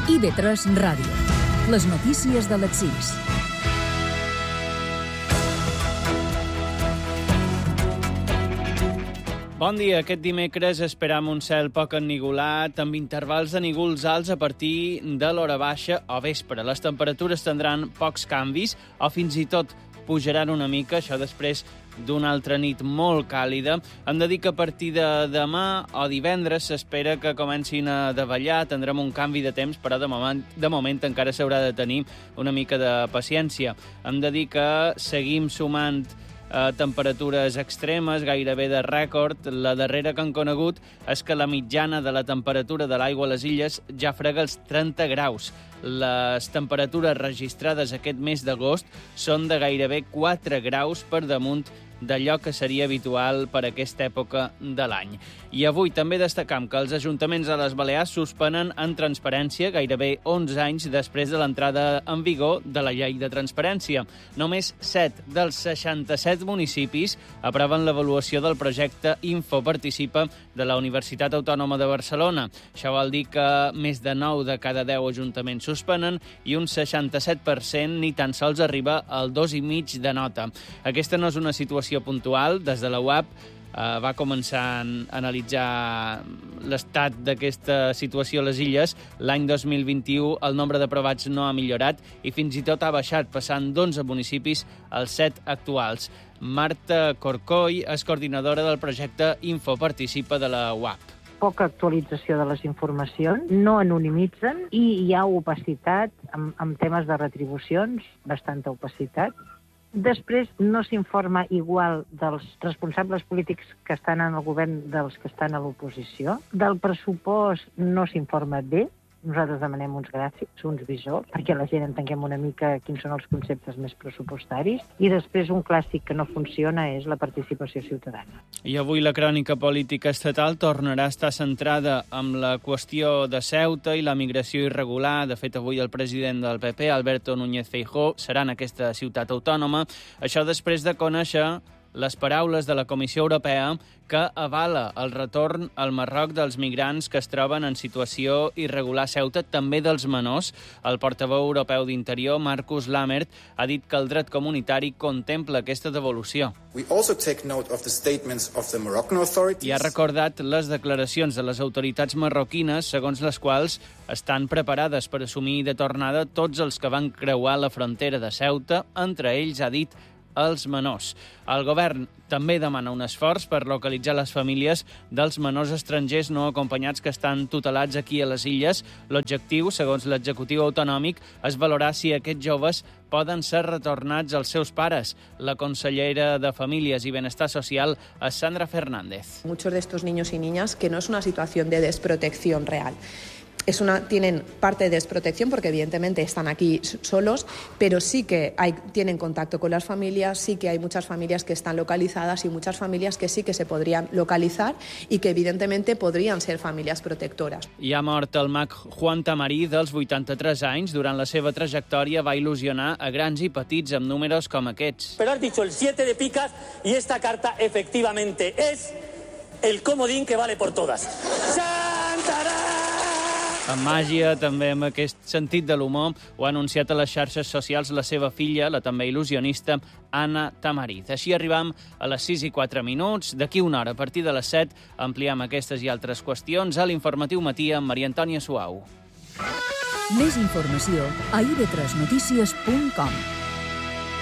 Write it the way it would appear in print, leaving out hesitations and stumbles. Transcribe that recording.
IB3 Ràdio. Les notícies de les 6. Bon dia. Aquest dimecres esperam un cel poc ennigolat, amb intervals de nígols alts a partir de l'hora baixa o vespre. Les temperatures tindran pocs canvis o fins i tot pujaran una mica, això després d'una altra nit molt càlida. Hem de dir que a partir de demà o divendres s'espera que comencin a davallar, tindrem un canvi de temps, però de moment encara s'haurà de tenir una mica de paciència. Hem de dir que seguim sumant temperatures extremes, gairebé de rècord. La darrera que han conegut és que la mitjana de la temperatura de l'aigua a les illes ja frega els 30 graus. Les temperatures registrades aquest mes d'agost són de gairebé 4 graus per damunt d'allò que seria habitual per aquesta època de l'any. I avui també destacam que els ajuntaments a les Balears suspenen en transparència gairebé 11 anys després de l'entrada en vigor de la llei de transparència. Només 7 dels 67 municipis aproven l'avaluació del projecte Infoparticipa de la Universitat Autònoma de Barcelona. Això vol dir que més de 9 de cada 10 ajuntaments suspenen i un 67% ni tan sols arriba al 2,5 de nota. Aquesta no és una situació puntual. Des de la UAP va començar a analitzar l'estat d'aquesta situació a les illes. L'any 2021 el nombre d'aprovats no ha millorat i fins i tot ha baixat, passant d'11 municipis als 7 actuals. Marta Corcoy és coordinadora del projecte Infoparticipa de la UAP. Poca actualització de les informacions, no anonimitzen i hi ha opacitat amb temes de retribucions, bastanta opacitat. Després no s'informa igual dels responsables polítics que estan en el govern dels que estan a l'oposició. Del pressupost no s'informa bé. Nosaltres demanem uns gràfics, uns visors, perquè la gent entenguem una mica quins són els conceptes més pressupostaris. I després un clàssic que no funciona és la participació ciutadana. I avui la crònica política estatal tornarà a estar centrada en la qüestió de Ceuta i la migració irregular. De fet, avui el president del PP, Alberto Núñez Feijóo, serà en aquesta ciutat autònoma. Això després de conèixer les paraules de la Comissió Europea que avala el retorn al Marroc dels migrants que es troben en situació irregular a Ceuta, també dels menors. El portaveu europeu d'Interior, Markus Lammert, ha dit que el dret comunitari contempla aquesta devolució. I ha recordat les declaracions de les autoritats marroquines, segons les quals estan preparades per assumir de tornada tots els que van creuar la frontera de Ceuta, entre ells, ha dit, els menors. El govern també demana un esforç per localitzar les famílies dels menors estrangers no acompanyats que estan tutelats aquí a les illes. L'objectiu, segons l'executiu autonòmic, és valorar si aquests joves poden ser retornats als seus pares. La consellera de Famílies i Benestar Social és Sandra Fernández. Muchos de estos niños y niñas que no es una situación de desprotección real. Tienen parte de desprotección porque evidentemente están aquí solos, pero sí que tienen contacto con las familias, sí que hay muchas familias que están localizadas y muchas familias que sí que se podrían localizar y que evidentemente podrían ser familias protectoras. I ha mort el mag Juan Tamarí, dels 83 anys. Durant la seva trajectòria va il·lusionar a grans i petits amb números com aquests. Pero has dicho el 7 de picas y esta carta efectivamente es el comodín que vale por todas. ¡Santarán! Amb màgia, també amb aquest sentit de l'humor, ho ha anunciat a les xarxes socials la seva filla, la també il·lusionista, Anna Tamariz. Així arribam a les 6:04. D'aquí una hora, a partir de les 7, ampliem aquestes i altres qüestions a l'Informatiu Matí amb Maria Antònia Suau. Més informació a ib3notícies.com.